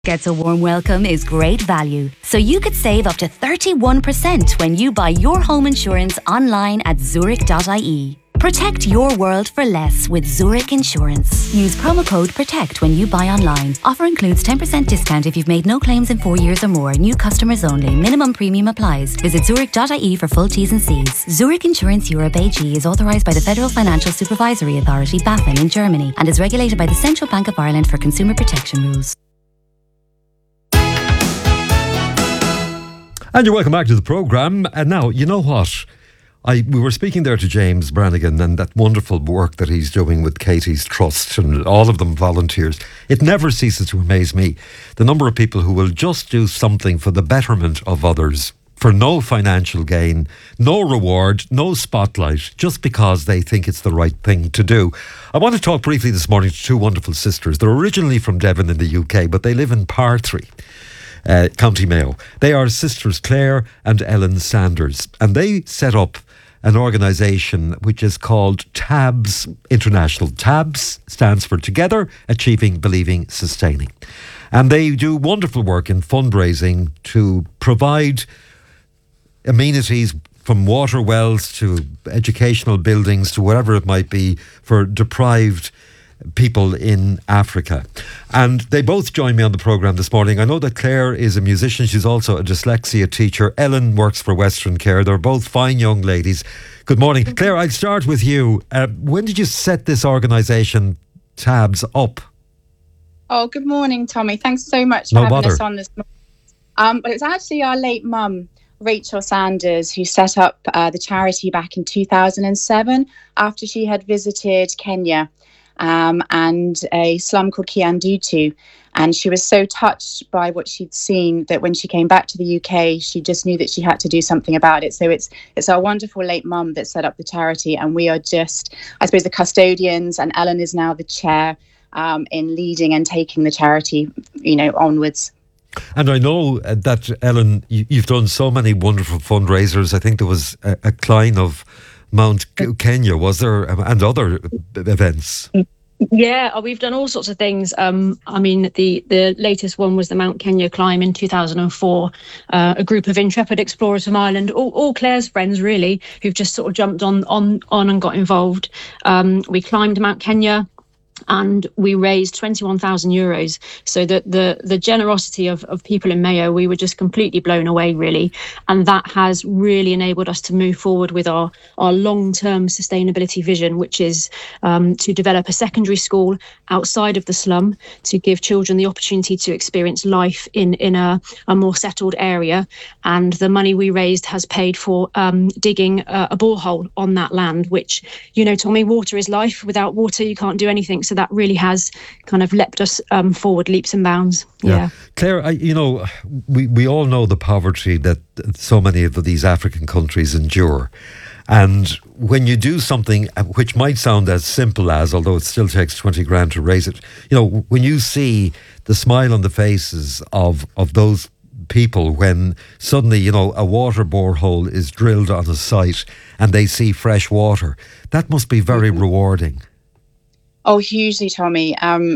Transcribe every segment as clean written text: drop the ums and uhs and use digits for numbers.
Gets a warm welcome is great value. So you could save up to 31% when you buy your home insurance online at Zurich.ie. Protect your world for less with Zurich Insurance. Use promo code PROTECT when you buy online. Offer includes 10% discount if you've made no claims in 4 years or more. New customers only. Minimum premium applies. Visit Zurich.ie for full T's and C's. Zurich Insurance Europe AG is authorised by the Federal Financial Supervisory Authority, BaFin, in Germany and is regulated by the Central Bank of Ireland for consumer protection rules. And you're welcome back to the programme. And now, you know what? We were speaking there to James Brannigan and that wonderful work that he's doing with Katie's Trust and all of them volunteers. It never ceases to amaze me, the number of people who will just do something for the betterment of others, for no financial gain, no reward, no spotlight, just because they think it's the right thing to do. I want to talk briefly this morning to two wonderful sisters. They're originally from Devon in the UK, but they live in Parthree, County Mayo. They are sisters Claire and Ellen Sanders, and they set up an organisation which is called TABS International. TABS stands for Together, Achieving, Believing, Sustaining. And they do wonderful work in fundraising to provide amenities from water wells to educational buildings to whatever it might be for deprived people in Africa. And they both joined me on the programme this morning. I know that Claire is a musician. She's also a dyslexia teacher. Ellen works for Western Care. They're both fine young ladies. Good morning. Claire, I'll start with you. When did you set this organisation, TABS, up? Oh, good morning, Tommy. Thanks so much for having us on this morning. But it was actually our late mum, Rachel Sanders, who set up the charity back in 2007 after she had visited Kenya and a slum called Kiandutu. And she was so touched by what she'd seen that when she came back to the UK, she just knew that she had to do something about it. So it's our wonderful late mum that set up the charity. And we are just, I suppose, the custodians. And Ellen is now the chair in leading and taking the charity, onwards. And I know that, Ellen, you've done so many wonderful fundraisers. I think there was a Klein of Mount Kenya, was there, and other events? Yeah, we've done all sorts of things. The latest one was the Mount Kenya climb in 2004. A group of intrepid explorers from Ireland, all Claire's friends really, who've just sort of jumped on and got involved. We climbed Mount Kenya, and we raised €21,000. So that the generosity of people in Mayo, we were just completely blown away, really. And that has really enabled us to move forward with our long-term sustainability vision, which is to develop a secondary school outside of the slum to give children the opportunity to experience life in a more settled area. And the money we raised has paid for digging a borehole on that land, which, Tommy, water is life. Without water, you can't do anything. So that really has kind of leapt us forward leaps and bounds. Yeah. Claire, we all know the poverty that so many of these African countries endure. And when you do something which might sound as simple as, although it still takes 20 grand to raise it, when you see the smile on the faces of those people when suddenly, a water borehole is drilled on a site and they see fresh water, that must be very rewarding. Oh, hugely, Tommy.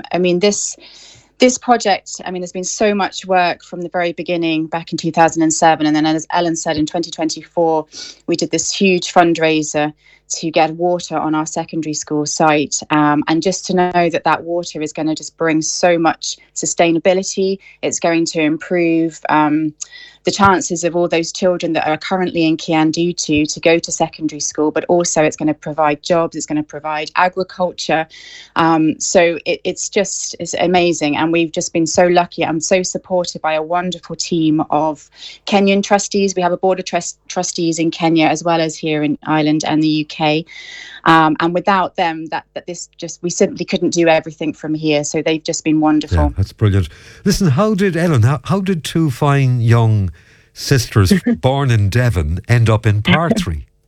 This project, there's been so much work from the very beginning back in 2007. And then, as Ellen said, in 2024, we did this huge fundraiser to get water on our secondary school site. And just to know that water is going to just bring so much sustainability. It's going to improve the chances of all those children that are currently in Kiandutu to go to secondary school, but also it's going to provide jobs, it's going to provide agriculture. So it's amazing. And we've just been so lucky. I'm so supported by a wonderful team of Kenyan trustees. We have a board of trustees in Kenya as well as here in Ireland and the UK. And without them, we simply couldn't do everything from here. So they've just been wonderful. Yeah, that's brilliant. Listen, how did two fine young sisters born in Devon end up in Parthree?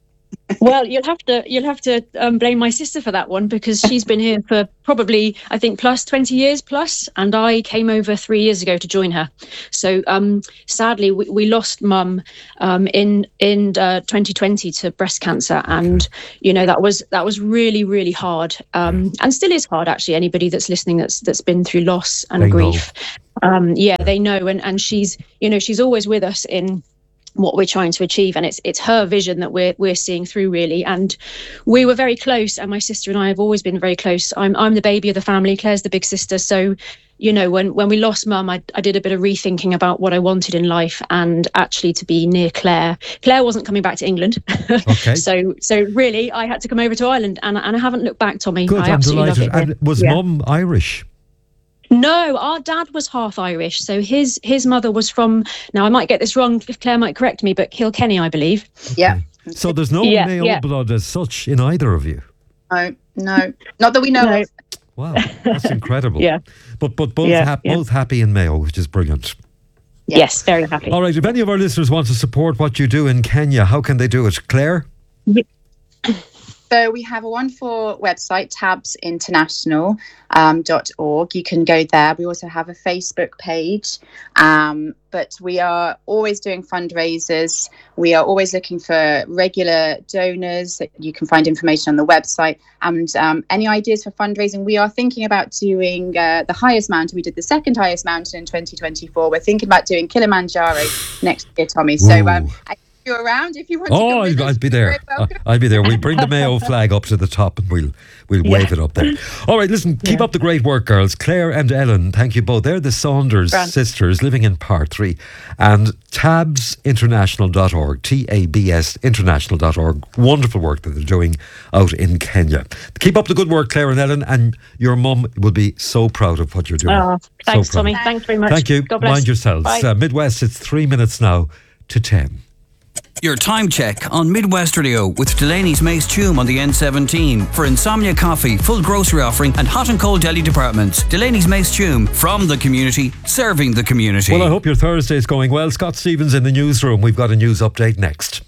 Well, you'll have to blame my sister for that one, because she's been here for probably, I think, plus 20 years plus, and I came over 3 years ago to join her. So sadly, we lost Mum in 2020 to breast cancer, and that was really, really hard, and still is hard actually. Anybody that's listening that's been through loss and grief, they know, and she's always with us in what we're trying to achieve, and it's her vision that we're seeing through, really. And we were very close, and my sister and I have always been very close. I'm the baby of the family, Claire's the big sister, so when we lost Mum, I did a bit of rethinking about what I wanted in life, and actually to be near Claire wasn't coming back to England. Okay. so really I had to come over to Ireland, and I haven't looked back, Tommy. Good, I absolutely love it. And was Mum Irish? No, our dad was half Irish. So his mother was from, now I might get this wrong, Claire might correct me, but Kilkenny, I believe. Okay. Yeah. So there's no male blood as such in either of you? No. Not that we know of. Wow, that's incredible. Yeah. But both happy in Mayo, which is brilliant. Yes, very happy. All right, if any of our listeners want to support what you do in Kenya, how can they do it? Claire? So we have a wonderful website, tabsinternational.org. You can go there. We also have a Facebook page, but we are always doing fundraisers. We are always looking for regular donors. You can find information on the website. And any ideas for fundraising? We are thinking about doing the highest mountain. We did the second highest mountain in 2024. We're thinking about doing Kilimanjaro next year, Tommy. So you're around if you want to go with us. I'd be there. I'd be there. We'll bring the Mayo flag up to the top and we'll wave it up there. All right, listen, keep up the great work, girls. Claire and Ellen, thank you both. They're the Saunders sisters living in Part 3. And tabsinternational.org, TABS international.org. Wonderful work that they're doing out in Kenya. Keep up the good work, Claire and Ellen, and your mum will be so proud of what you're doing. Oh, thanks, Tommy. Thanks very much. Thank you. God bless. Mind yourselves. Midwest, it's 3 minutes now to 10. Your time check on Midwest Radio with Delaney's Mace Tume on the N17 for Insomnia Coffee, full grocery offering and hot and cold deli departments. Delaney's Mace Tume, from the community, serving the community. Well, I hope your Thursday's going well. Scott Stevens in the newsroom. We've got a news update next.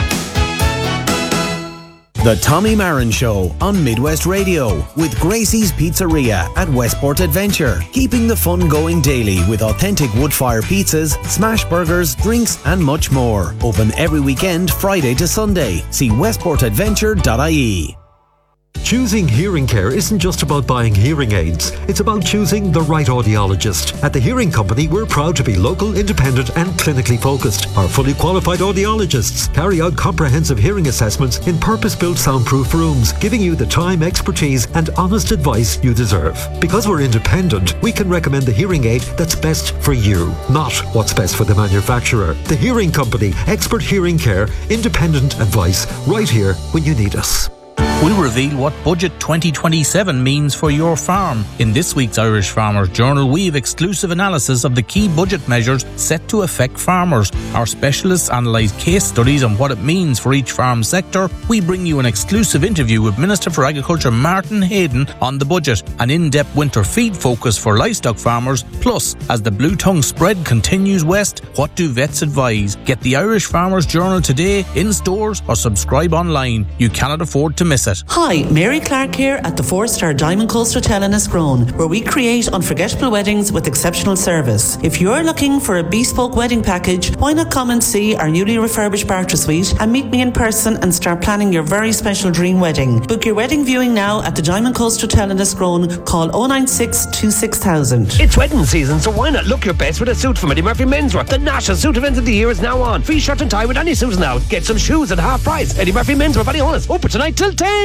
The Tommy Marin Show on Midwest Radio with Gracie's Pizzeria at Westport Adventure. Keeping the fun going daily with authentic wood-fire pizzas, smash burgers, drinks and much more. Open every weekend, Friday to Sunday. See westportadventure.ie. Choosing hearing care isn't just about buying hearing aids. It's about choosing the right audiologist. At the Hearing Company, we're proud to be local, independent and clinically focused. Our fully qualified audiologists carry out comprehensive hearing assessments in purpose-built soundproof rooms, giving you the time, expertise and honest advice you deserve. Because we're independent, we can recommend the hearing aid that's best for you, not what's best for the manufacturer. The Hearing Company, expert hearing care, independent advice, right here when you need us. We'll reveal what Budget 2027 means for your farm. In this week's Irish Farmers Journal, we have exclusive analysis of the key budget measures set to affect farmers. Our specialists analyse case studies on what it means for each farm sector. We bring you an exclusive interview with Minister for Agriculture Martin Hayden on the budget, an in-depth winter feed focus for livestock farmers. Plus, as the blue tongue spread continues west, what do vets advise? Get the Irish Farmers Journal today in stores or subscribe online. You cannot afford to miss it. Hi, Mary Clark here at the 4-star Diamond Coast Hotel in Escrone, where we create unforgettable weddings with exceptional service. If you're looking for a bespoke wedding package, why not come and see our newly refurbished Barter Suite and meet me in person and start planning your very special dream wedding. Book your wedding viewing now at the Diamond Coast Hotel in Escrone. Call 096 26000. It's wedding season, so why not look your best with a suit from Eddie Murphy Menswear? The national suit event of the year is now on. Free shirt and tie with any suit now. Get some shoes at half price. Eddie Murphy Menswear, Ballyhonus. Open tonight till 10.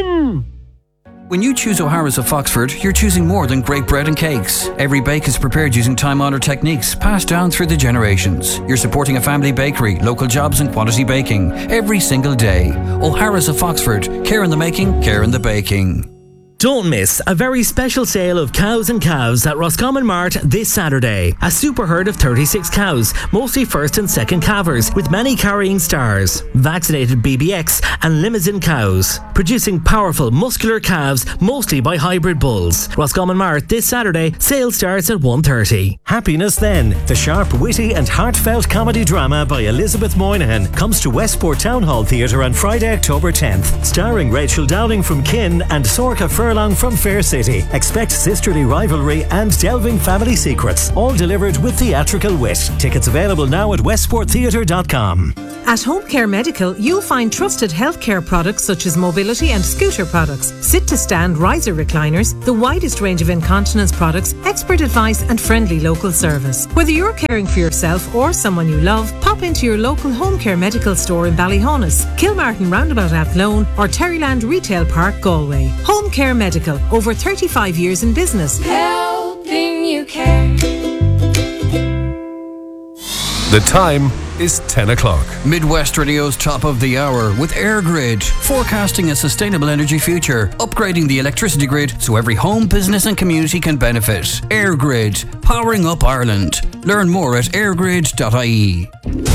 When you choose O'Hara's of Foxford, you're choosing more than great bread and cakes. Every bake is prepared using time-honoured techniques passed down through the generations. You're supporting a family bakery, local jobs and quality baking every single day. O'Hara's of Foxford. Care in the making, care in the baking. Don't miss a very special sale of cows and calves at Roscommon Mart this Saturday. A super herd of 36 cows, mostly first and second calvers, with many carrying stars, vaccinated BBX and Limousin cows, producing powerful muscular calves, mostly by hybrid bulls. Roscommon Mart this Saturday. Sale starts at 1:30. Happiness Then, the sharp, witty and heartfelt comedy drama by Elizabeth Moynihan, comes to Westport Town Hall Theatre on Friday, October 10th. Starring Rachel Dowling from Kin and Sorcha Furlong from Fair City. Expect sisterly rivalry and delving family secrets, all delivered with theatrical wit. Tickets available now at westporttheatre.com. At Home Care Medical, you'll find trusted healthcare products such as mobility and scooter products, sit-to-stand riser recliners, the widest range of incontinence products, expert advice and friendly local service. Whether you're caring for yourself or someone you love, pop into your local Home Care Medical store in Ballyhonus, Kilmartin Roundabout Athlone or Terryland Retail Park, Galway. Home Care Medical, over 35 years in business. Helping you care. The time is 10 o'clock. Midwest Radio's top of the hour with EirGrid, forecasting a sustainable energy future, upgrading the electricity grid so every home, business and community can benefit. EirGrid, powering up Ireland. Learn more at airgrid.ie.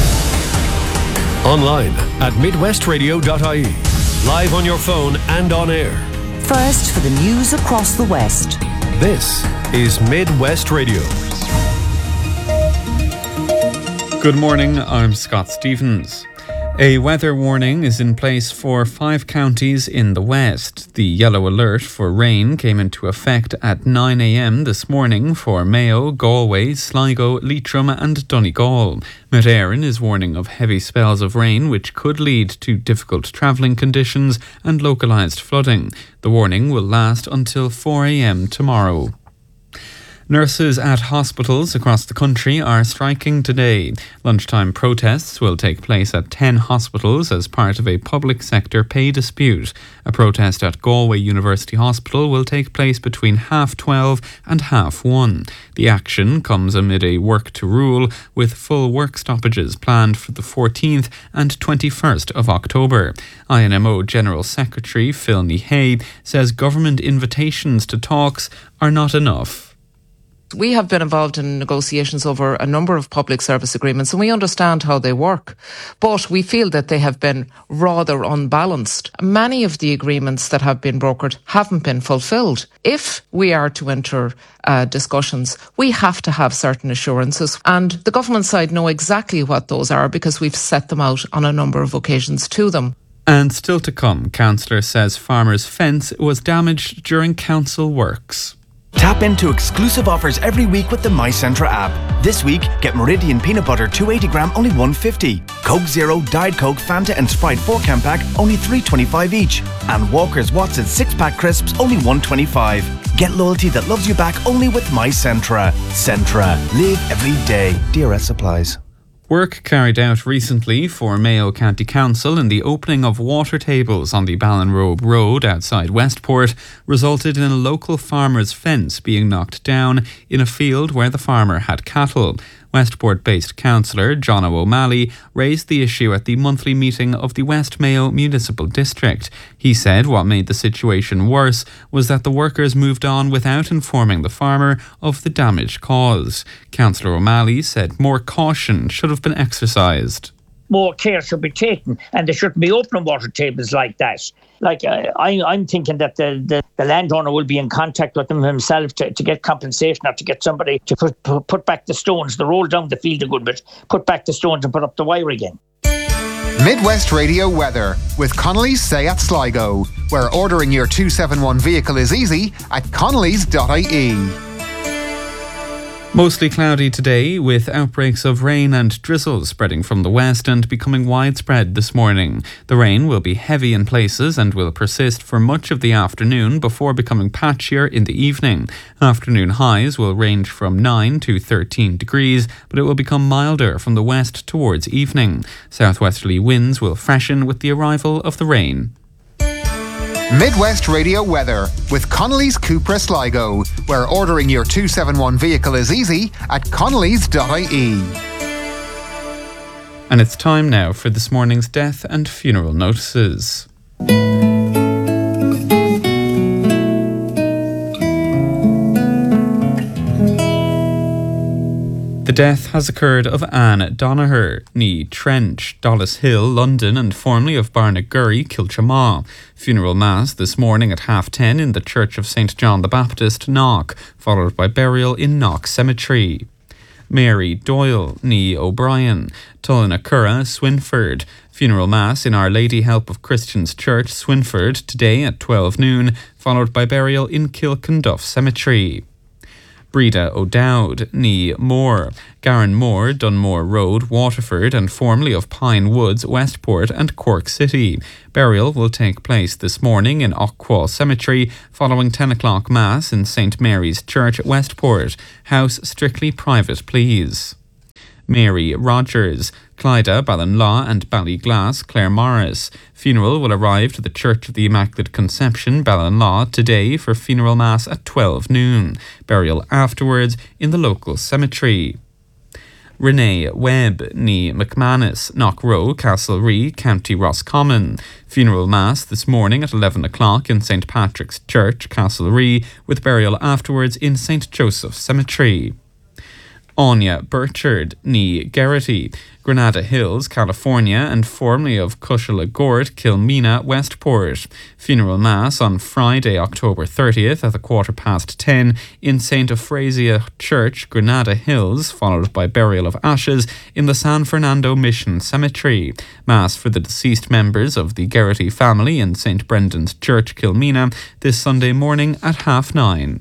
Online at midwestradio.ie. Live on your phone and on air. First for the news across the West. This is Midwest Radio. Good morning, I'm Scott Stevens. A weather warning is in place for 5 counties in the west. The yellow alert for rain came into effect at 9 a.m. this morning for Mayo, Galway, Sligo, Leitrim and Donegal. Met Éireann is warning of heavy spells of rain which could lead to difficult travelling conditions and localised flooding. The warning will last until 4 a.m. tomorrow. Nurses at hospitals across the country are striking today. Lunchtime protests will take place at 10 hospitals as part of a public sector pay dispute. A protest at Galway University Hospital will take place between 12:30 and 1:30. The action comes amid a work to rule with full work stoppages planned for the 14th and 21st of October. INMO General Secretary Phil Nihey says government invitations to talks are not enough. We have been involved in negotiations over a number of public service agreements and we understand how they work, but we feel that they have been rather unbalanced. Many of the agreements that have been brokered haven't been fulfilled. If we are to enter discussions, we have to have certain assurances, and the government side know exactly what those are because we've set them out on a number of occasions to them. And still to come, councillor says farmer's fence was damaged during council works. Tap into exclusive offers every week with the MyCentra app. This week, get Meridian Peanut Butter 280 gram only $1.50. Coke Zero, Diet Coke, Fanta and Sprite 4-can pack only $3.25 each. And Walker's Watsons 6-pack crisps only $1.25. Get loyalty that loves you back only with MyCentra. Centra. Live every day. DRS applies. Work carried out recently for Mayo County Council in the opening of water tables on the Ballinrobe Road outside Westport resulted in a local farmer's fence being knocked down in a field where the farmer had cattle. Westport-based councillor John O'Malley raised the issue at the monthly meeting of the West Mayo Municipal District. He said what made the situation worse was that the workers moved on without informing the farmer of the damage caused. Councillor O'Malley said more caution should have been exercised. More care should be taken and there shouldn't be open water tables like that. I'm thinking that the landowner will be in contact with them himself to get compensation or to get somebody to put back the stones, to roll down the field a good bit, put back the stones and put up the wire again. Midwest Radio weather with Connolly's Seat Sligo, where ordering your 271 vehicle is easy at connellys.ie. Mostly cloudy today with outbreaks of rain and drizzle spreading from the west and becoming widespread this morning. The rain will be heavy in places and will persist for much of the afternoon before becoming patchier in the evening. Afternoon highs will range from 9 to 13 degrees, but it will become milder from the west towards evening. Southwesterly winds will freshen with the arrival of the rain. Midwest Radio weather with Connolly's Cupra Sligo, where ordering your 271 vehicle is easy at connellys.ie. And it's time now for this morning's death and funeral notices. The death has occurred of Anne Donaher, ní Trench, Dollis Hill, London, and formerly of Barnagurry, Kilchamaw. Funeral mass this morning at 10:30 in the Church of St. John the Baptist, Knock, followed by burial in Knock Cemetery. Mary Doyle, ní O'Brien, Tullinacurra, Swinford. Funeral mass in Our Lady Help of Christians Church, Swinford, today at 12 noon, followed by burial in Kilkenduff Cemetery. Breda O'Dowd, ní Moore, Garan Moore, Dunmore Road, Waterford, and formerly of Pine Woods, Westport and Cork City. Burial will take place this morning in Ockwall Cemetery, following 10 o'clock Mass in St Mary's Church, Westport. House strictly private, please. Mary Rogers, Clyda, Ballinlaw and Ballyglass, Claire Morris. Funeral will arrive to the Church of the Immaculate Conception, Ballinlaw, today for funeral mass at 12 noon. Burial afterwards in the local cemetery. Renee Webb, ní McManus, Knockrow, Castlerea, County Roscommon. Funeral mass this morning at 11 o'clock in St Patrick's Church, Castlerea, with burial afterwards in St Joseph's Cemetery. Anya Burchard, ní Geraghty, Granada Hills, California, and formerly of Cushala Gort, Kilmena, Westport. Funeral mass on Friday, October 30th at 10:15 in St Euphrasia Church, Granada Hills, followed by burial of ashes in the San Fernando Mission Cemetery. Mass for the deceased members of the Geraghty family in St Brendan's Church, Kilmena, this Sunday morning at 9:30.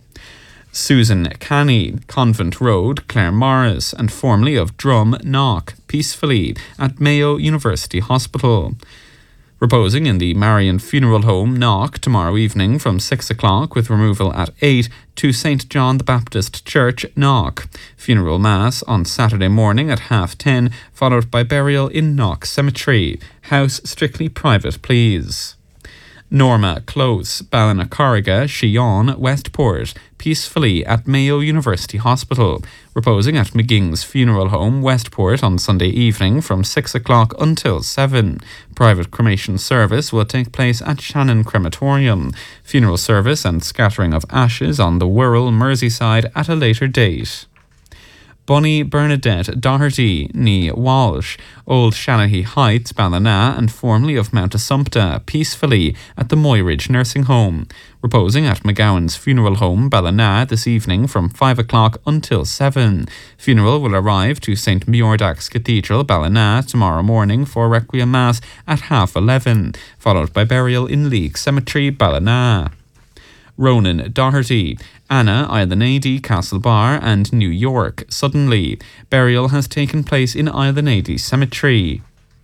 Susan Canny, Convent Road, Claire Morris, and formerly of Drum, Knock, peacefully at Mayo University Hospital. Reposing in the Marian Funeral Home, Knock, tomorrow evening from 6 o'clock with removal at 8 to St John the Baptist Church, Knock. Funeral mass on Saturday morning at 10:30, followed by burial in Knock Cemetery. House strictly private, please. Norma Close, Ballinacarriga, Shion, Westport, peacefully at Mayo University Hospital. Reposing at McGing's Funeral Home, Westport on Sunday evening from 6 o'clock until 7. Private cremation service will take place at Shannon Crematorium. Funeral service and scattering of ashes on the Wirral, Merseyside at a later date. Bonnie Bernadette Doherty, ní Walsh, Old Shanahy Heights, Ballina, and formerly of Mount Assumpta, peacefully at the Moyridge Nursing Home. Reposing at McGowan's Funeral Home, Ballina, this evening from 5 o'clock until 7. Funeral will arrive to St Muirdax Cathedral, Ballina, tomorrow morning for Requiem Mass at 11:30, followed by burial in Leek Cemetery, Ballina. Ronan Doherty, Anna Islanady, Castlebar, and New York, suddenly. Burial has taken place in Islanady Cemetery.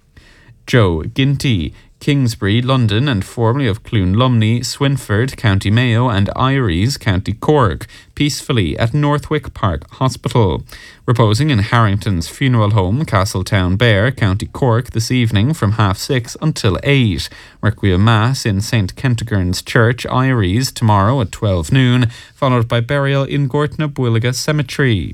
Joe Ginty, Kingsbury, London, and formerly of Clunlumney, Swinford, County Mayo, and Iries, County Cork, peacefully at Northwick Park Hospital. Reposing in Harrington's Funeral Home, Castletown Bear, County Cork, this evening from 6:30 until 8. Requiem Mass in St Kentigern's Church, Iries, tomorrow at 12 noon, followed by burial in Gortna Builga Cemetery.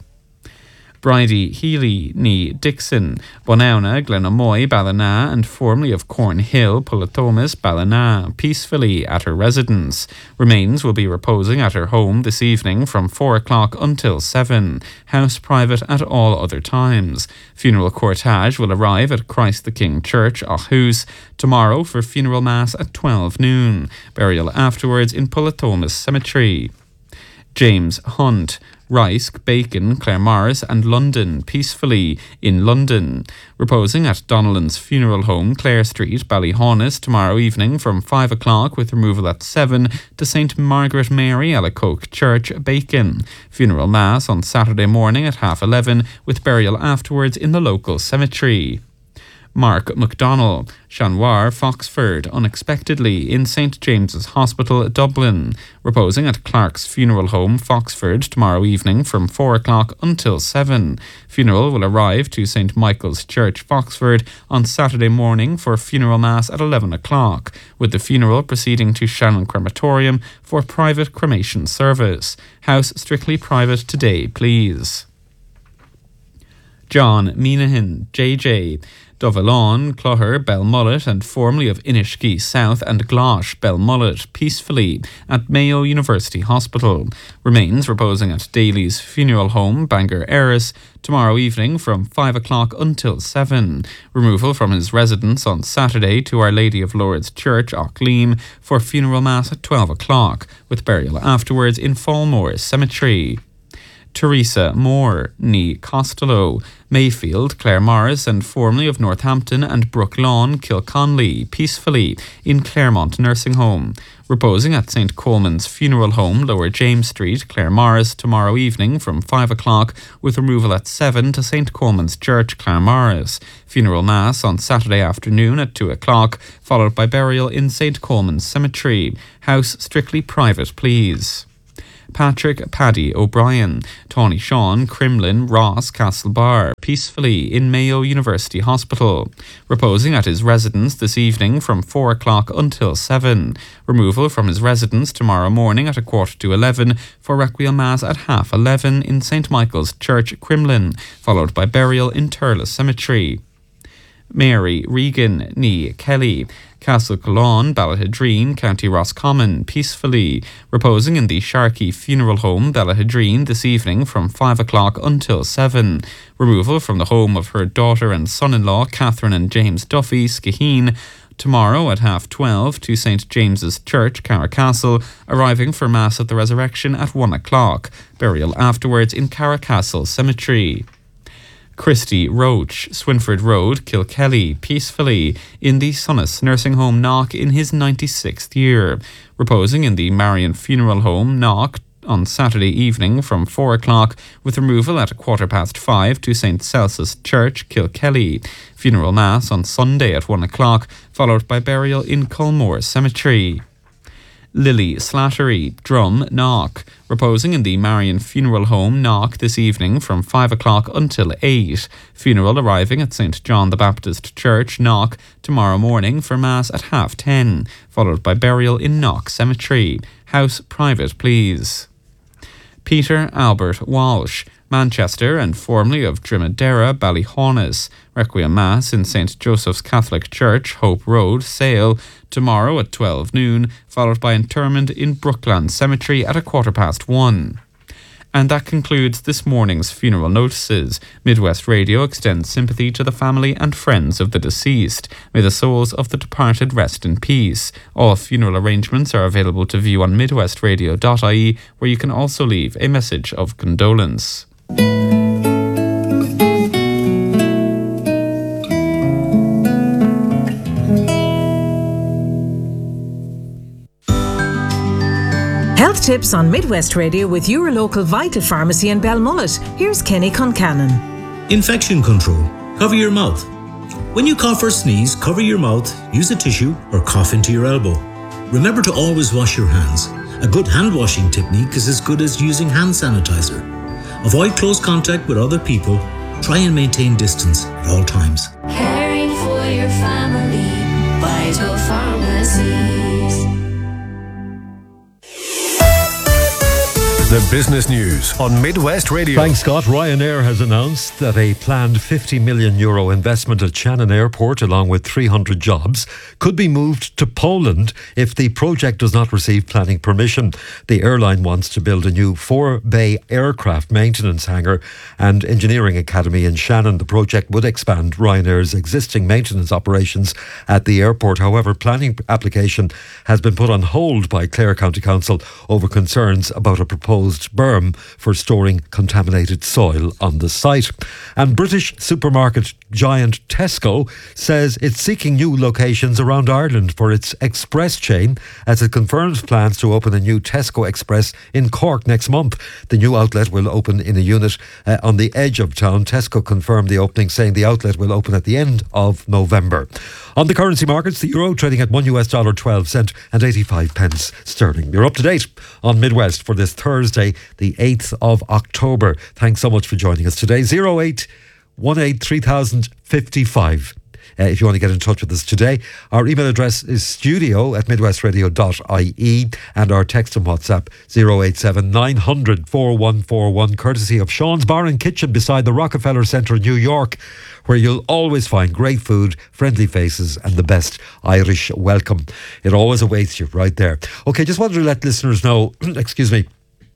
Bridie Healy, ní Dixon, Bonauna, Glenamoy, Ballina, and formerly of Cornhill, Pullatomas, Ballina, peacefully at her residence. Remains will be reposing at her home this evening from 4 o'clock until 7. House private at all other times. Funeral cortege will arrive at Christ the King Church, Aarhus, tomorrow for funeral mass at 12 noon. Burial afterwards in Pullatomas Cemetery. James Hunt, Rysk, Bacon, Claremorris and London, peacefully in London. Reposing at Donnellan's Funeral Home, Clare Street, Ballyhaunis, tomorrow evening from 5 o'clock with removal at 7 to St Margaret Mary, Alacoque Church, Bacon. Funeral Mass on Saturday morning at 11:30 with burial afterwards in the local cemetery. Mark McDonnell, Chanwar, Foxford, unexpectedly in St James's Hospital, Dublin. Reposing at Clark's Funeral Home, Foxford, tomorrow evening from 4 o'clock until 7. Funeral will arrive to St Michael's Church, Foxford, on Saturday morning for funeral mass at 11 o'clock, with the funeral proceeding to Shannon Crematorium for private cremation service. House strictly private today, please. John Minahan, JJ, Dovallon, Clogher, Belmullet, and formerly of Inishkey South and Glosh, Belmullet, peacefully at Mayo University Hospital. Remains reposing at Daly's Funeral Home, Bangor Erris, tomorrow evening from 5 o'clock until 7. Removal from his residence on Saturday to Our Lady of Lourdes Church, Auckleam, for funeral mass at 12 o'clock, with burial afterwards in Fallmore Cemetery. Teresa Moore, ní Costello, Mayfield, Clare Morris, and formerly of Northampton and Brook Lawn, Kilconley, peacefully in Claremont Nursing Home. Reposing at St. Coleman's Funeral Home, Lower James Street, Clare Morris, tomorrow evening from 5 o'clock, with removal at 7 to St. Coleman's Church, Clare Morris. Funeral Mass on Saturday afternoon at 2 o'clock, followed by burial in St. Coleman's Cemetery. House strictly private, please. Patrick Paddy O'Brien, Tawny Sean, Crimlin, Ross, Castlebar, peacefully in Mayo University Hospital. Reposing at his residence this evening from 4 o'clock until 7. Removal from his residence tomorrow morning at 11:15 for Requiem Mass at 11:30 in St. Michael's Church, Crimlin, followed by burial in Turles Cemetery. Mary Regan, ní Kelly, Castle Cologne, Ballahadreen, County Roscommon, peacefully, reposing in the Sharkey Funeral Home, Ballahadreen, this evening from 5 o'clock until 7. Removal from the home of her daughter and son-in-law, Catherine and James Duffy, Skaheen, tomorrow at 12:30 to St. James's Church, Carracastle, arriving for Mass of the Resurrection at 1 o'clock. Burial afterwards in Carracastle Cemetery. Christy Roach, Swinford Road, Kilkelly, peacefully in the Sunnis Nursing Home, Knock, in his 96th year. Reposing in the Marion Funeral Home, Knock, on Saturday evening from 4 o'clock, with removal at 5:15 to St. Celsus Church, Kilkelly. Funeral Mass on Sunday at 1 o'clock, followed by burial in Culmore Cemetery. Lily Slattery, Drum, Knock, reposing in the Marion Funeral Home, Knock, this evening from 5 o'clock until 8. Funeral arriving at St. John the Baptist Church, Knock, tomorrow morning for Mass at 10:30, followed by burial in Knock Cemetery. House private, please. Peter Albert Walsh, Manchester and formerly of Drimadera, Ballyhaunis. Requiem Mass in St. Joseph's Catholic Church, Hope Road, Sale, tomorrow at 12 noon, followed by interment in Brookland Cemetery at 1:15. And that concludes this morning's funeral notices. Midwest Radio extends sympathy to the family and friends of the deceased. May the souls of the departed rest in peace. All funeral arrangements are available to view on midwestradio.ie, where you can also leave a message of condolence. Health tips on Midwest Radio with your local Vital Pharmacy in Belmullet. Here's Kenny Concannon. Infection control. Cover your mouth. When you cough or sneeze, cover your mouth, use a tissue, or cough into your elbow. Remember to always wash your hands. A good hand washing technique is as good as using hand sanitizer. Avoid close contact with other people. Try and maintain distance at all times. Caring for your family, Vital Pharmacies. The business news on Midwest Radio. Thanks, Scott. Ryanair has announced that a planned €50 million investment at Shannon Airport, along with 300 jobs, could be moved to Poland if the project does not receive planning permission. The airline wants to build a new 4-bay aircraft maintenance hangar and engineering academy in Shannon. The project would expand Ryanair's existing maintenance operations at the airport. However, planning application has been put on hold by Clare County Council over concerns about a proposed berm for storing contaminated soil on the site. And British supermarket giant Tesco says it's seeking new locations around Ireland for its Express chain as it confirms plans to open a new Tesco Express in Cork next month. The new outlet will open in a unit on the edge of town. Tesco confirmed the opening, saying the outlet will open at the end of November. On the currency markets, the euro trading at $1.12 and 85 pence sterling. You're up to date on Midwest for this Thursday, the 8th of October. Thanks so much for joining us today. 0818 3055. if you want to get in touch with us today. Our email address is studio@midwestradio.ie, and our text and WhatsApp 087 900 4141, courtesy of Sean's Bar and Kitchen beside the Rockefeller Centre in New York, where you'll always find great food, friendly faces and the best Irish welcome. It always awaits you right there. Okay, just wanted to let listeners know, excuse me,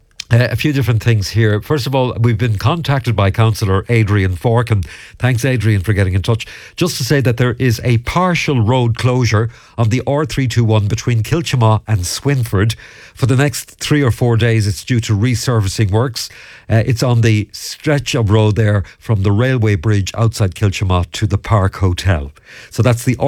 a few different things here. First of all, we've been contacted by Councillor Adrian Forkin. Thanks, Adrian, for getting in touch. Just to say that there is a partial road closure on the R321 between Kilchima and Swinford for the next 3 or 4 days. It's due to resurfacing works. It's on the stretch of road there from the railway bridge outside Kilchima to the Park Hotel. So that's the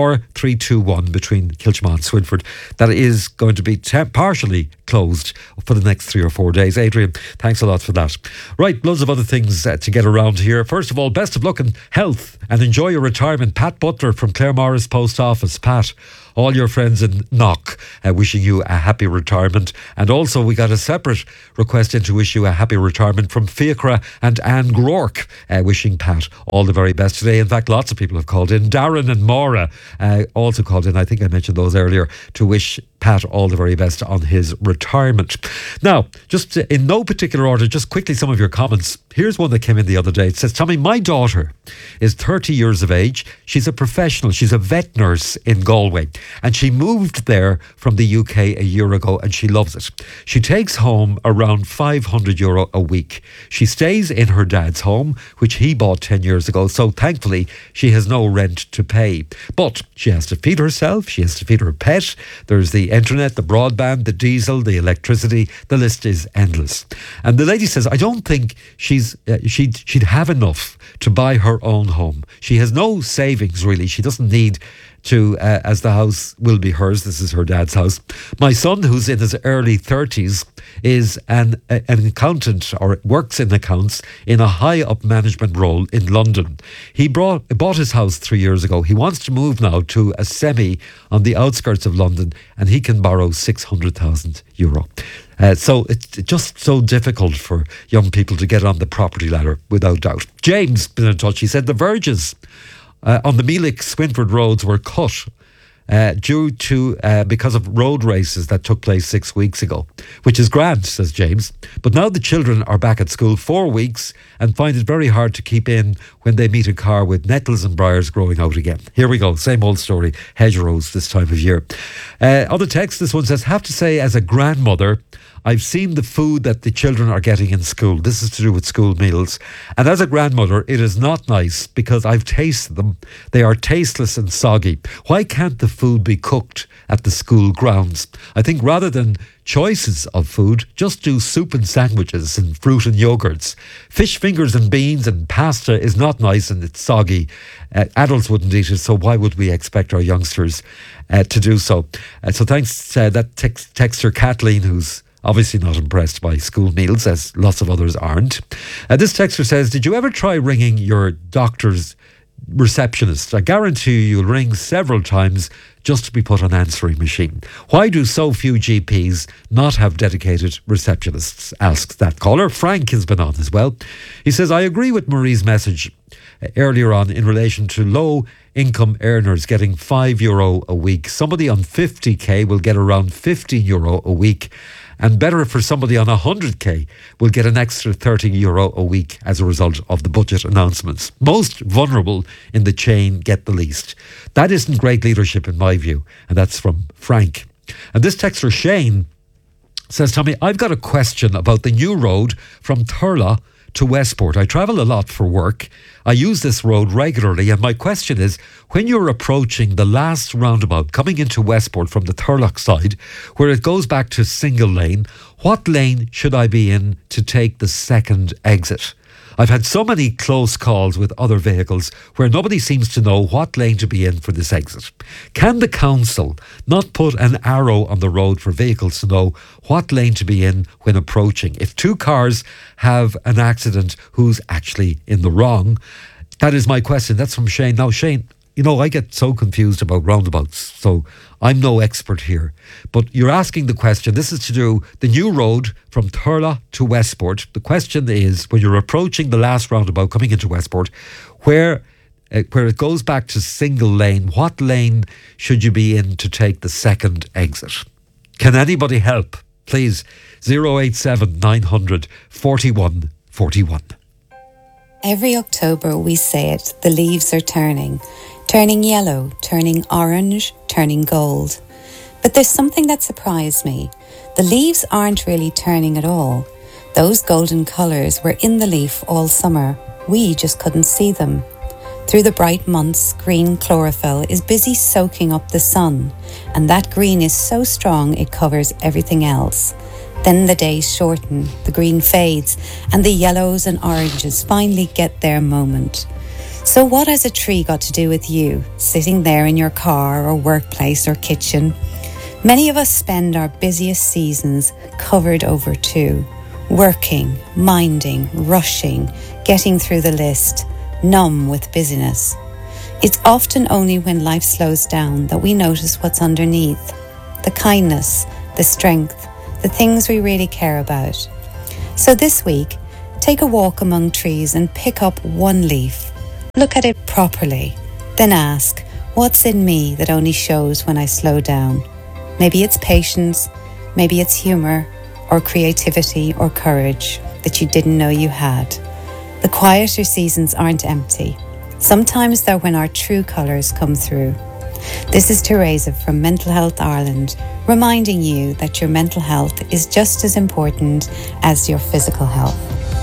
R321 between Kilchima and Swinford. That is going to be partially closed for the next 3 or 4 days. Adrian, thanks a lot for that. Right, loads of other things to get around here. First of all, best of luck in health and enjoy your retirement. Pat Butler from Claremorris Post Office. Pat, all your friends in Knock wishing you a happy retirement. And also we got a separate request in to wish you a happy retirement from Fiacra and Anne Groark, wishing Pat all the very best today. In fact, lots of people have called in. Darren and Maura also called in, I think I mentioned those earlier, to wish Pat all the very best on his retirement. Now, just in no particular order, just quickly some of your comments. Here's one that came in the other day. It says, Tommy, my daughter is 30 years of age. She's a professional. She's a vet nurse in Galway. And she moved there from the UK a year ago and she loves it. She takes home around €500 a week. She stays in her dad's home, which he bought 10 years ago. So thankfully, she has no rent to pay. But she has to feed herself. She has to feed her pet. There's the internet, the broadband, the diesel, the electricity. The list is endless. And the lady says, I don't think she'd have enough to buy her own home. She has no savings, really. She doesn't need to, as the house will be hers. This is her dad's house. My son, who's in his early 30s, is an accountant, or works in accounts in a high up management role in London. He bought his house 3 years ago. He wants to move now to a semi on the outskirts of London, and he can borrow €600,000. So it's just so difficult for young people to get on the property ladder, without doubt. James been in touch. He said the verges on the Meelick-Swinford roads were cut due to because of road races that took place 6 weeks ago, which is grand, says James. But now the children are back at school 4 weeks and find it very hard to keep in when they meet a car with nettles and briars growing out again. Here we go, same old story, hedgerows this time of year. Other text, this one says, have to say as a grandmother, I've seen the food that the children are getting in school. This is to do with school meals. And as a grandmother, it is not nice because I've tasted them. They are tasteless and soggy. Why can't the food be cooked at the school grounds? I think rather than choices of food, just do soup and sandwiches and fruit and yogurts. Fish fingers and beans and pasta is not nice and it's soggy. Adults wouldn't eat it, so why would we expect our youngsters to do so? So thanks that texter Kathleen, who's obviously not impressed by school meals, as lots of others aren't. This texter says, did you ever try ringing your doctor's receptionist? I guarantee you'll ring several times just to be put on answering machine. Why do so few GPs not have dedicated receptionists? Asks that caller. Frank has been on as well. He says, I agree with Marie's message earlier on in relation to low income earners getting €5 a week. Somebody on 50k will get around €15 a week. And better for somebody on 100k will get an extra €30 a week as a result of the budget announcements. Most vulnerable in the chain get the least. That isn't great leadership in my view. And that's from Frank. And this texter Shane says, Tommy, I've got a question about the new road from Thurles to Westport. I travel a lot for work. I use this road regularly, and my question is, when you're approaching the last roundabout coming into Westport from the Thurles side, where it goes back to single lane, what lane should I be in to take the second exit? I've had so many close calls with other vehicles where nobody seems to know what lane to be in for this exit. Can the council not put an arrow on the road for vehicles to know what lane to be in when approaching? If two cars have an accident, who's actually in the wrong? That is my question. That's from Shane. Now, Shane, you know, I get so confused about roundabouts, so I'm no expert here. But you're asking the question, this is to do the new road from Thurles to Westport. The question is, when you're approaching the last roundabout coming into Westport, where where it goes back to single lane, what lane should you be in to take the second exit? Can anybody help? Please, 087 900 41 41. Every October we say it, the leaves are turning yellow, turning orange, turning gold. But there's something that surprised me. The leaves aren't really turning at all. Those golden colours were in the leaf all summer. We just couldn't see them. Through the bright months, green chlorophyll is busy soaking up the sun, and that green is so strong it covers everything else. Then the days shorten, the green fades, and the yellows and oranges finally get their moment. So what has a tree got to do with you, sitting there in your car or workplace or kitchen? Many of us spend our busiest seasons covered over too, working, minding, rushing, getting through the list, numb with busyness. It's often only when life slows down that we notice what's underneath, the kindness, the strength, the things we really care about. So this week, take a walk among trees and pick up one leaf. Look at it properly, then ask, what's in me that only shows when I slow down? Maybe it's patience, maybe it's humour, or creativity or courage that you didn't know you had. The quieter seasons aren't empty. Sometimes they're when our true colours come through. This is Teresa from Mental Health Ireland, reminding you that your mental health is just as important as your physical health.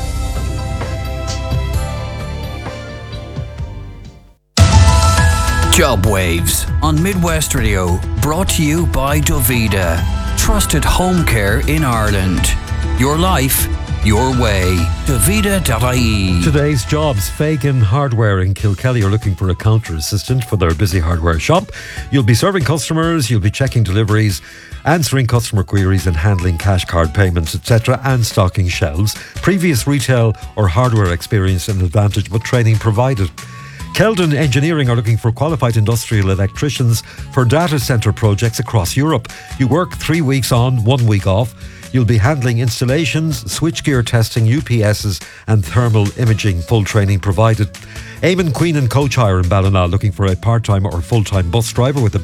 Job Waves on Midwest Radio, brought to you by Dovida. Trusted home care in Ireland. Your life, your way. Dovida.ie. Today's jobs. Fagan Hardware in Kilkelly are looking for a counter assistant for their busy hardware shop. You'll be serving customers, you'll be checking deliveries, answering customer queries and handling cash card payments, etc., and stocking shelves. Previous retail or hardware experience an advantage, but training provided. Keldon Engineering are looking for qualified industrial electricians for data centre projects across Europe. You work 3 weeks on, 1 week off. You'll be handling installations, switchgear testing, UPSs and thermal imaging, full training provided. Eamon Queen and Coach Hire in Ballina looking for a part-time or full-time bus driver with a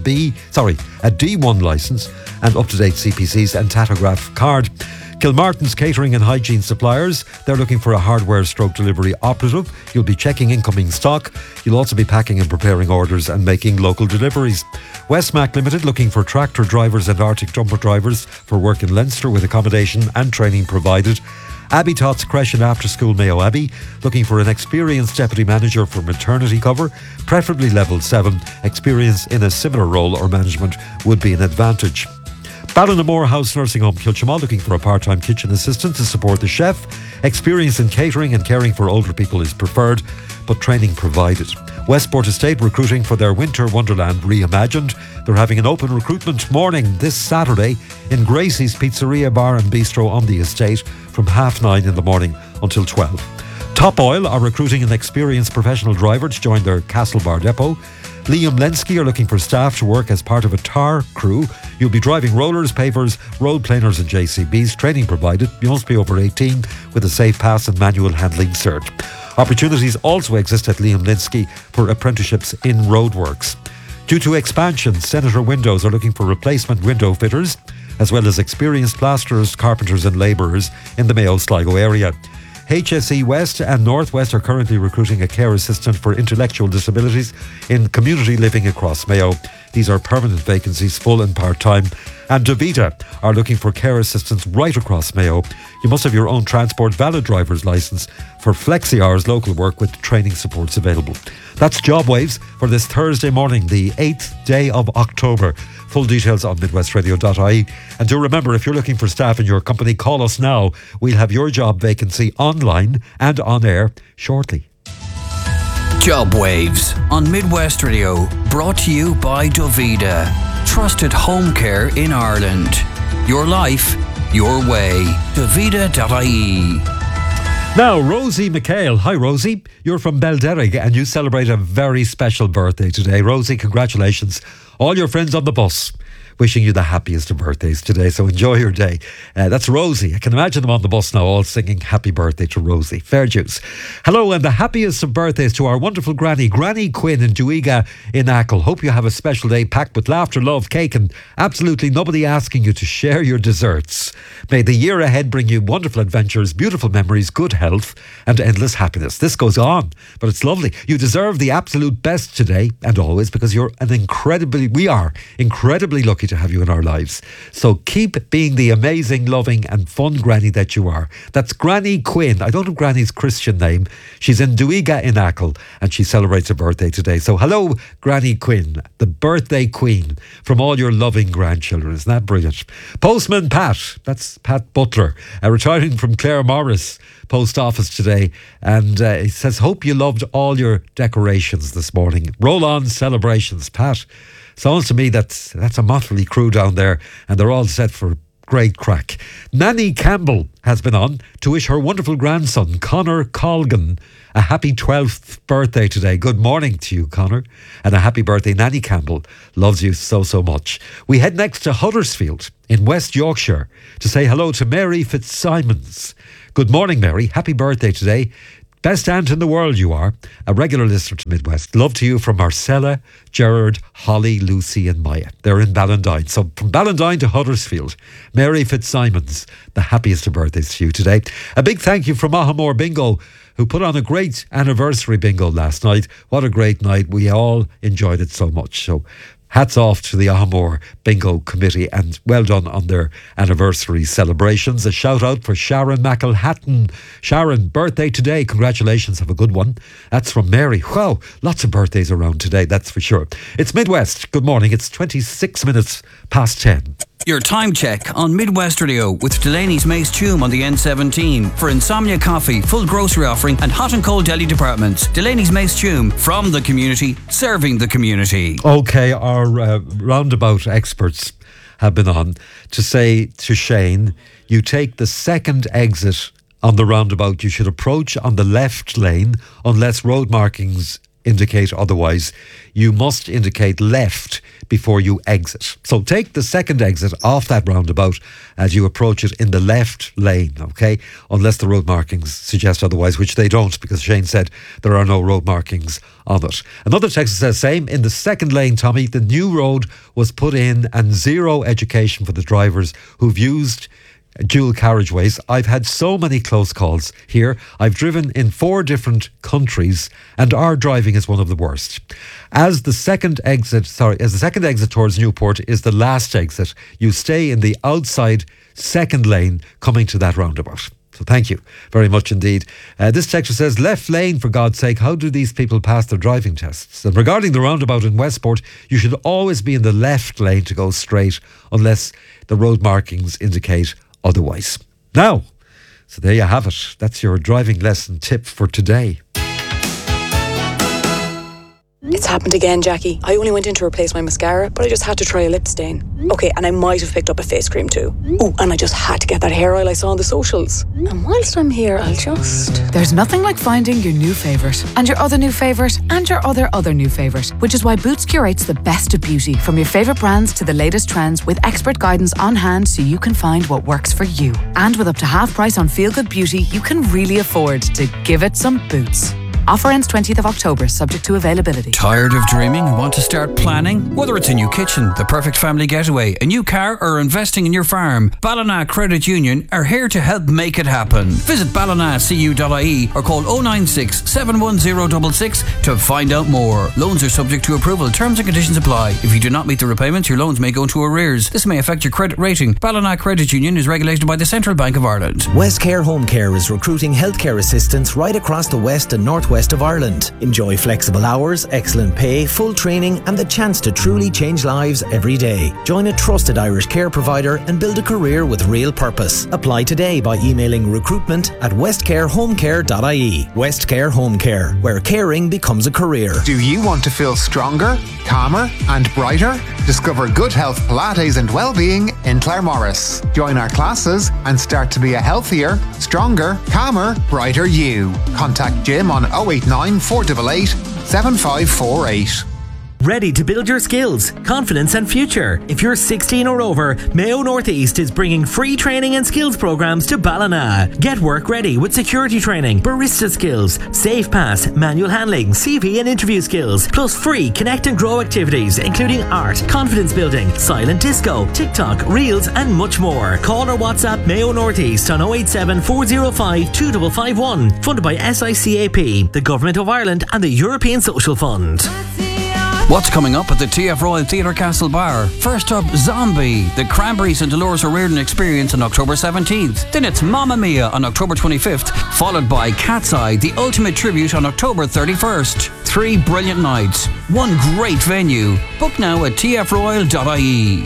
D1 licence and up-to-date CPCs and tachograph card. Kilmartin's Catering and Hygiene Suppliers, they're looking for a hardware/delivery operative. You'll be checking incoming stock. You'll also be packing and preparing orders and making local deliveries. Westmac Limited looking for tractor drivers and Arctic dumper drivers for work in Leinster with accommodation and training provided. Abbey Tots Creche and After School Mayo Abbey looking for an experienced deputy manager for maternity cover, preferably level 7. Experience in a similar role or management would be an advantage. Ballinamore House Nursing Home Kilchimall looking for a part-time kitchen assistant to support the chef. Experience in catering and caring for older people is preferred, but training provided. Westport Estate recruiting for their Winter Wonderland Reimagined. They're having an open recruitment morning this Saturday in Gracie's Pizzeria Bar and Bistro on the estate from 9:30 in the morning until 12. Top Oil are recruiting an experienced professional driver to join their Castlebar depot. Liam Lenski are looking for staff to work as part of a tar crew. You'll be driving rollers, pavers, road planers and JCBs. Training provided. You must be over 18 with a safe pass and manual handling cert. Opportunities also exist at Liam Lenski for apprenticeships in roadworks. Due to expansion, Senator Windows are looking for replacement window fitters, as well as experienced plasterers, carpenters and labourers in the Mayo Sligo area. HSE West and Northwest are currently recruiting a care assistant for intellectual disabilities in community living across Mayo. These are permanent vacancies, full and part-time. And Davita are looking for care assistants right across Mayo. You must have your own transport valid driver's licence for flexi hours local work with training supports available. That's Job Waves for this Thursday morning, the 8th day of October. Full details on midwestradio.ie. And do remember, if you're looking for staff in your company, call us now. We'll have your job vacancy online and on air shortly. Job Waves on Midwest Radio, brought to you by Dovida. Trusted home care in Ireland. Your life, your way. Dovida.ie. Now, Rosie McHale. Hi, Rosie. You're from Belderrig and you celebrate a very special birthday today. Rosie, congratulations. All your friends on the bus wishing you the happiest of birthdays today. So enjoy your day. That's Rosie. I can imagine them on the bus now all singing happy birthday to Rosie. Fair dues. Hello, and the happiest of birthdays to our wonderful Granny Quinn in Duiga in Achill. Hope you have a special day packed with laughter, love, cake and absolutely nobody asking you to share your desserts. May the year ahead bring you wonderful adventures, beautiful memories, good health and endless happiness. This goes on, but it's lovely. You deserve the absolute best today and always, because we are incredibly lucky to have you in our lives. So keep being the amazing, loving and fun granny that you are. That's Granny Quinn. I don't know Granny's Christian name. She's in Duiga in Achill and she celebrates her birthday today. So hello, Granny Quinn, the birthday queen from all your loving grandchildren. Isn't that brilliant? Postman Pat, that's Pat Butler, retiring from Clare Morris Post Office today, and he says, hope you loved all your decorations this morning. Roll on celebrations, Pat. Sounds to me that's a motley crew down there and they're all set for great crack. Nanny Campbell has been on to wish her wonderful grandson Conor Colgan a happy 12th birthday today. Good morning to you, Conor, and a happy birthday. Nanny Campbell loves you so much. We head next to Huddersfield in West Yorkshire to say hello to Mary Fitzsimons. Good morning, Mary. Happy birthday today. Best aunt in the world you are. A regular listener to Midwest. Love to you from Marcella, Gerard, Holly, Lucy and Maya. They're in Ballandine. So from Ballandine to Huddersfield, Mary Fitzsimons, the happiest of birthdays to you today. A big thank you from Ahamore Bingo, who put on a great anniversary bingo last night. What a great night. We all enjoyed it so much. So hats off to the Ahamore Bingo Committee and well done on their anniversary celebrations. A shout out for Sharon McElhatton. Sharon, birthday today. Congratulations, have a good one. That's from Mary. Wow, lots of birthdays around today, that's for sure. It's Midwest. Good morning. It's 26 minutes past 10. Your time check on Midwest Radio with Delaney's Mace Tume on the N17 for Insomnia Coffee, full grocery offering and hot and cold deli departments. Delaney's Mace Tume, from the community, serving the community. Okay, our roundabout experts have been on to say to Shane, you take the second exit on the roundabout. You should approach on the left lane unless road markings indicate otherwise. You must indicate left before you exit. So take the second exit off that roundabout as you approach it in the left lane, okay? Unless the road markings suggest otherwise, which they don't, because Shane said there are no road markings on it. Another text says, same, in the second lane, Tommy, the new road was put in and zero education for the drivers who've used dual carriageways. I've had so many close calls here. I've driven in 4 different countries and our driving is one of the worst. As the second exit towards Newport is the last exit, you stay in the outside second lane coming to that roundabout. So thank you very much indeed. This texter says, left lane for God's sake, how do these people pass their driving tests? And regarding the roundabout in Westport, you should always be in the left lane to go straight unless the road markings indicate otherwise. Now, so there you have it. That's your driving lesson tip for today. It's happened again, Jackie. I only went in to replace my mascara, but I just had to try a lip stain. Okay, and I might have picked up a face cream too. Oh, and I just had to get that hair oil I saw on the socials. And whilst I'm here, I'll just... There's nothing like finding your new favourite, and your other new favourite, and your other new favourite, which is why Boots curates the best of beauty, from your favourite brands to the latest trends, with expert guidance on hand so you can find what works for you. And with up to half price on Feel Good Beauty, you can really afford to give it some Boots. Offer ends 20th of October, subject to availability. Tired of dreaming and want to start planning? Whether it's a new kitchen, the perfect family getaway, a new car or investing in your farm, Ballina Credit Union are here to help make it happen. Visit ballinacu.ie or call 096 710 66 to find out more. Loans are subject to approval. Terms and conditions apply. If you do not meet the repayments, your loans may go into arrears. This may affect your credit rating. Ballina Credit Union is regulated by the Central Bank of Ireland. Westcare Home Care is recruiting healthcare assistants right across the west and northwest of Ireland. Enjoy flexible hours, excellent pay, full training and the chance to truly change lives every day. Join a trusted Irish care provider and build a career with real purpose. Apply today by emailing recruitment@westcarehomecare.ie. Westcare Home Care, where caring becomes a career. Do you want to feel stronger, calmer and brighter? Discover Good Health Pilates and Wellbeing in Claremorris. Join our classes and start to be a healthier, stronger, calmer, brighter you. Contact Jim on 089 488 7548. ready to build your skills, confidence and future. If you're 16 or over, Mayo Northeast is bringing free training and skills programs to Ballina. Get work ready with security training, barista skills, safe pass, manual handling, CV and interview skills, plus free connect and grow activities including art, confidence building, silent disco, TikTok, reels and much more. Call or WhatsApp Mayo Northeast on 087 405 2551. Funded by SICAP, the Government of Ireland and the European Social Fund. What's coming up at the TF Royal Theatre Castlebar? First up, Zombie, the Cranberries and Dolores O'Riordan Experience on October 17th. Then it's Mamma Mia on October 25th, followed by Cat's Eye, the ultimate tribute on October 31st. 3 brilliant nights, one great venue. Book now at tfroyal.ie.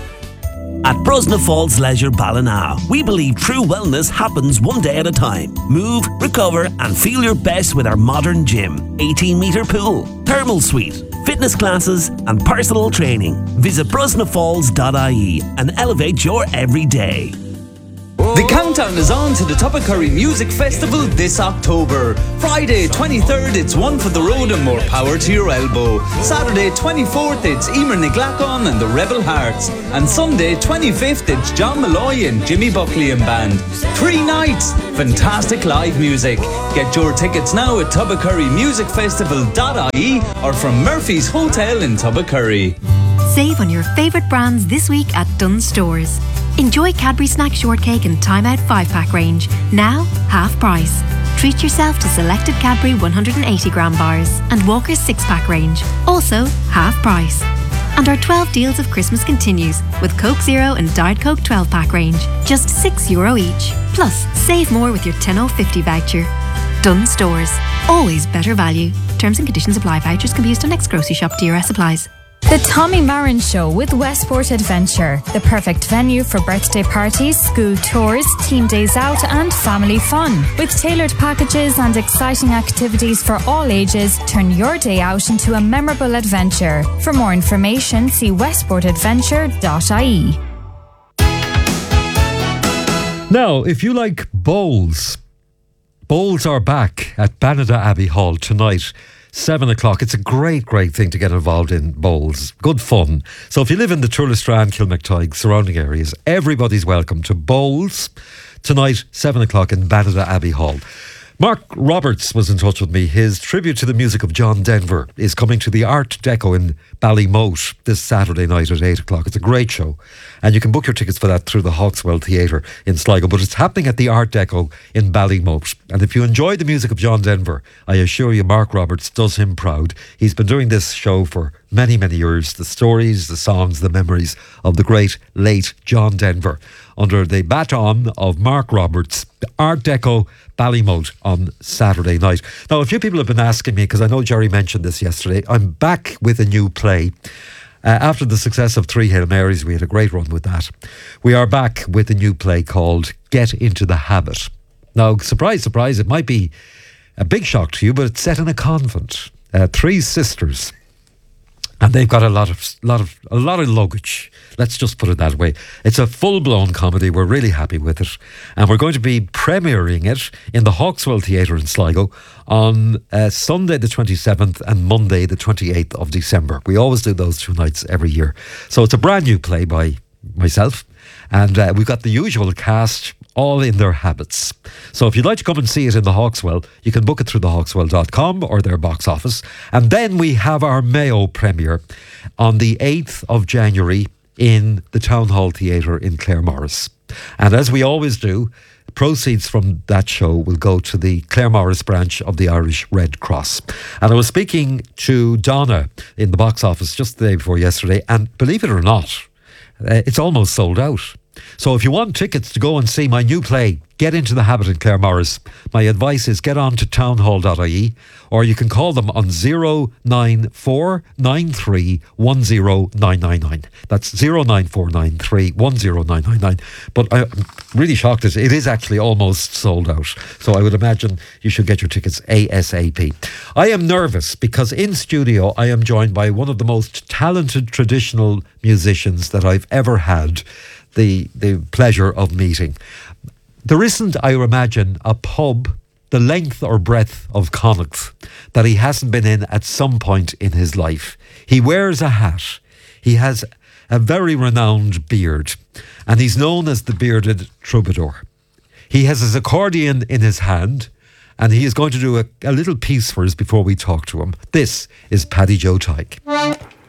At Brosna Falls Leisure Ballina, we believe true wellness happens one day at a time. Move, recover and feel your best with our modern gym, 18-metre pool, thermal suite, fitness classes and personal training. Visit brosnafalls.ie and elevate your everyday. The countdown is on to the Tubbercurry Music Festival this October. Friday 23rd, it's One for the Road and More Power to Your Elbow. Saturday 24th, it's Emer Niglacon and the Rebel Hearts. And Sunday 25th, it's John Malloy and Jimmy Buckley and Band. 3 nights, fantastic live music. Get your tickets now at tubbercurrymusicfestival.ie or from Murphy's Hotel in Tubbercurry. Save on your favourite brands this week at Dunnes Stores. Enjoy Cadbury Snack Shortcake and Time Out 5-pack range, now half price. Treat yourself to selected Cadbury 180-gram bars and Walker's 6-pack range, also half price. And our 12 deals of Christmas continues with Coke Zero and Diet Coke 12-pack range, just €6 each. Plus, save more with your 10.50 voucher. Dunnes Stores, always better value. Terms and conditions apply. Vouchers can be used on next grocery shop. DRS supplies. The Tommy Marin Show with Westport Adventure, the perfect venue for birthday parties, school tours, team days out and family fun. With tailored packages and exciting activities for all ages, turn your day out into a memorable adventure. For more information, see westportadventure.ie. Now, if you like bowls are back at Banada Abbey Hall tonight. 7 o'clock. It's a great thing to get involved in bowls. Good fun. So if you live in the Turlestrand, Kilmactoig, surrounding areas, everybody's welcome to bowls tonight, 7 o'clock in Banada Abbey Hall. Mark Roberts was in touch with me. His tribute to the music of John Denver is coming to the Art Deco in Ballymote this Saturday night at 8 o'clock. It's a great show. And you can book your tickets for that through the Hawkswell Theatre in Sligo. But it's happening at the Art Deco in Ballymote. And if you enjoy the music of John Denver, I assure you Mark Roberts does him proud. He's been doing this show for many, many years. The stories, the songs, the memories of the great late John Denver. Under the baton of Mark Roberts, the Art Deco Ballymote on Saturday night. Now, a few people have been asking me, because I know Jerry mentioned this yesterday, I'm back with a new play. After the success of Three Hail Marys, we had a great run with that. We are back with a new play called Get Into the Habit. Now, surprise, surprise, it might be a big shock to you, but it's set in a convent. 3 sisters. And they've got a lot of luggage. Let's just put it that way. It's a full-blown comedy. We're really happy with it. And we're going to be premiering it in the Hawkswell Theatre in Sligo on Sunday the 27th and Monday the 28th of December. We always do those 2 nights every year. So it's a brand new play by myself. And we've got the usual cast all in their habits. So if you'd like to come and see it in the Hawkswell, you can book it through thehawkswell.com or their box office. And then we have our Mayo premiere on the 8th of January in the Town Hall Theatre in Claremorris. And as we always do, proceeds from that show will go to the Claremorris branch of the Irish Red Cross. And I was speaking to Donna in the box office just the day before yesterday, and believe it or not, it's almost sold out. So if you want tickets to go and see my new play, Get Into the Habit in Claremorris, my advice is get on to townhall.ie, or you can call them on 09493 10999. That's 09493 10999. But I'm really shocked it is actually almost sold out. So I would imagine you should get your tickets ASAP. I am nervous because in studio I am joined by one of the most talented traditional musicians that I've ever had the pleasure of meeting. There isn't, I imagine, a pub the length or breadth of Connacht that he hasn't been in at some point in his life. He wears a hat. He has a very renowned beard, and he's known as the bearded troubadour. He has his accordion in his hand, and he is going to do a little piece for us before we talk to him. This is Paddy Joe Tyke.